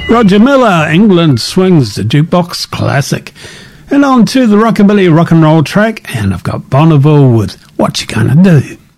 Roger Miller, England Swings, the jukebox classic. And on to the rockabilly rock and roll track, and I've got Bonneville with What You Gonna Do.